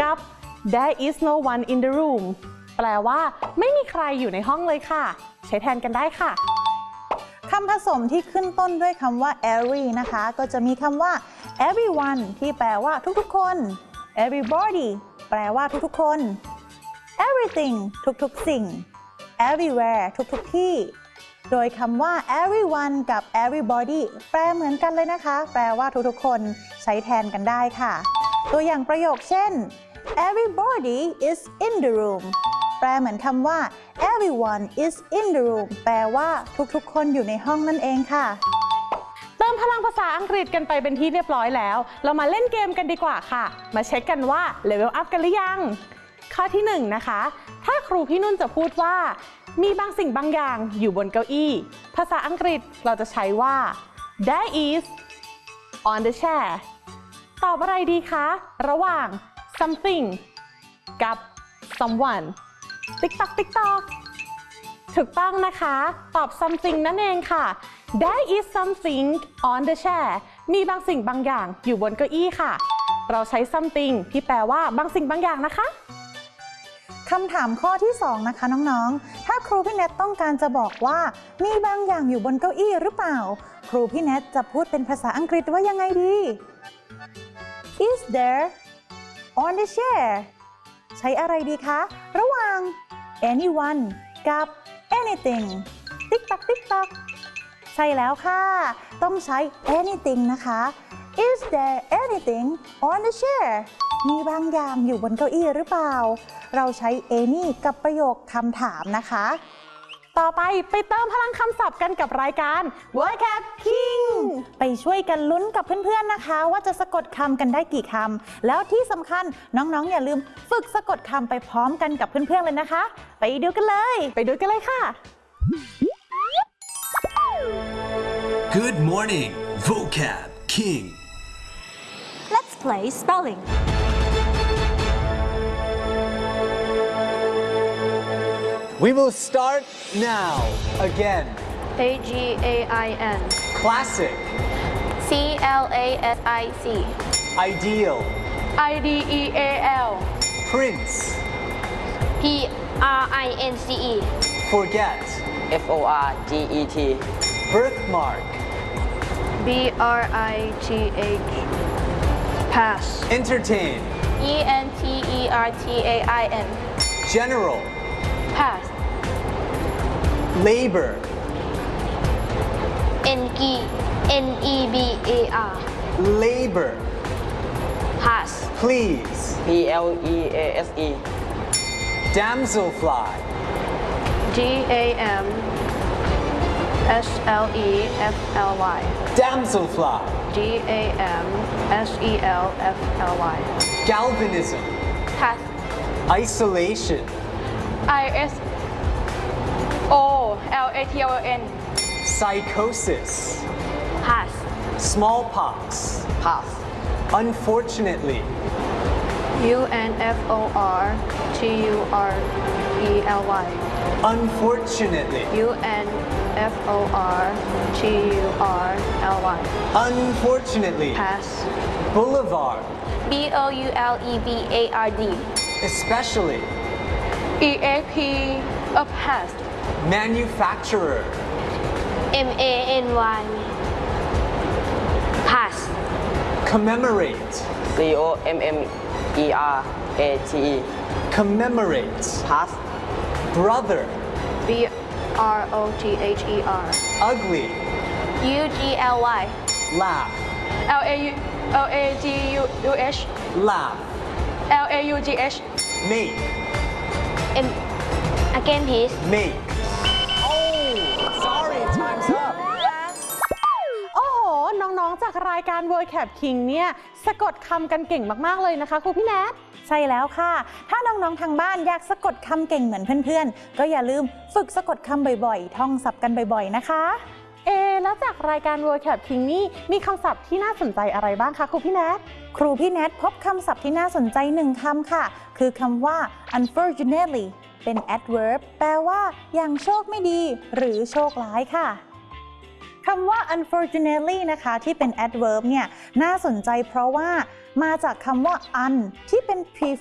กับ There is no one in the room แปลว่าไม่มีใครอยู่ในห้องเลยค่ะใช้แทนกันได้ค่ะคำผสมที่ขึ้นต้นด้วยคำว่า every นะคะก็จะมีคำว่า everyone ที่แปลว่าทุกๆคน everybody แปลว่าทุกๆคน everything ทุกๆสิ่ง everywhere ทุกๆที่โดยคำว่า everyone กับ everybody แปลเหมือนกันเลยนะคะแปลว่าทุกๆคนใช้แทนกันได้ค่ะตัวอย่างประโยคเช่น everybody is in the room แปลเหมือนคำว่า everyone is in the room แปลว่าทุกๆคนอยู่ในห้องนั่นเองค่ะเติมพลังภาษาอังกฤษกันไปเป็นที่เรียบร้อยแล้วเรามาเล่นเกมกันดีกว่าค่ะมาเช็คกันว่าเลเวลอัพกันหรือยังข้อที่1นะคะถ้าครูพี่นุ่นจะพูดว่ามีบางสิ่งบางอย่างอยู่บนเก้าอี้ภาษาอังกฤษเราจะใช้ว่า That is on the chair ตอบอะไรดีคะระหว่าง something กับ someone ติ๊กตอกติ๊กตอกถูกต้องนะคะตอบ something นั่นเองค่ะ That is something on the chair มีบางสิ่งบางอย่างอยู่บนเก้าอี้ค่ะเราใช้ something ที่แปลว่าบางสิ่งบางอย่างนะคะคำถามข้อที่2นะคะน้องๆถ้าครูพี่เนทต้องการจะบอกว่ามีบางอย่างอยู่บนเก้าอี้หรือเปล่าครูพี่เนทจะพูดเป็นภาษาอังกฤษว่ายังไงดี Is there on the chair ใช้อะไรดีคะระหว่าง anyone กับ anything ติ๊กตักติ๊กตักใช่แล้วค่ะต้องใช้ anything นะคะ Is there anything on the chair มีบางอย่างอยู่บนเก้าอี้หรือเปล่าเราใช้ any กับประโยคคำถามนะคะต่อไปเติมพลังคำศัพท์กันกับรายการ Vocab King ไปช่วยกันลุ้นกับเพื่อนๆนะคะว่าจะสะกดคำกันได้กี่คำแล้วที่สำคัญน้องๆอย่าลืมฝึกสะกดคำไปพร้อมกันกับเพื่อนๆเลยนะคะไปดูกันเลยค่ะ Good morning, Vocab King. Let's play spelling. We will start now. Again. A-G-A-I-N. Classic. C-L-A-S-I-C. Ideal. I-D-E-A-L. Prince. P-R-I-N-C-E. Forget. F-O-R-G-E-T. Birthmark. B-R-I-T-H. Pass. Entertain. E-N-T-E-R-T-A-I-N. General. Pass. Labor. N-E-B-A-R. Labor. Pass. Please. P-L-E-A-S-E. Damselfly. D-A-M-S-L-E-F-L-Y. Damselfly. D-A-M-S-E-L-F-L-Y. Galvanism. Pass. Isolation. I-S-O-L-A-T-O-N. Psychosis. Pass. Smallpox. Pass. Unfortunately. U-N-F-O-R-T-U-R-E-L-Y. Unfortunately. U-N-F-O-R-T-U-R-L-Y. Unfortunately. Pass. Boulevard. B-O-U-L-E-V-A-R-D. Especially. E-A-P. Pass. Manufacturer. M-A-N-Y. Pass. Commemorate. C-O-M-M-E-R-A-T-E. Commemorate. Pass. Brother. B-R-O-T-H-E-R. Ugly. U-G-L-Y. Laugh. L-A-G-U-H. Laugh. L-A-U-G-H. Make. Again, please. Make. Oh, sorry, time's up. โอ้โหน้องๆจากรายการ Vocab King เนี่ยสะกดคำกันเก่งมากๆเลยนะคะครูพี่แนทใช่แล้วค่ะถ้าน้องๆทางบ้านอยากสะกดคำเก่งเหมือนเพื่อนๆก็อย่าลืมฝึกสะกดคำบ่อยๆท่องศัพท์กันบ่อยๆนะคะแล้วจากรายการ Vocab King นี่มีคำศัพท์ที่น่าสนใจอะไรบ้างคะครูพี่แนทครูพี่แนทพบคำศัพท์ที่น่าสนใจ1คำค่ะคือคำว่า unfortunately เป็น adverb แปลว่าอย่างโชคไม่ดีหรือโชคร้ายค่ะคำว่า unfortunately นะคะที่เป็น adverb เนี่ยน่าสนใจเพราะว่ามาจากคำว่า un ที่เป็น